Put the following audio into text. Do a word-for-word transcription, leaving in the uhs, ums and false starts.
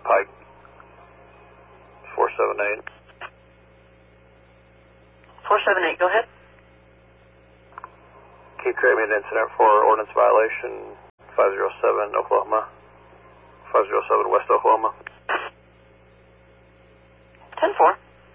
Pike. four seven eight. four seven eight, go ahead. Can you create me an incident for ordinance violation five oh seven Oklahoma? five oh seven West Oklahoma.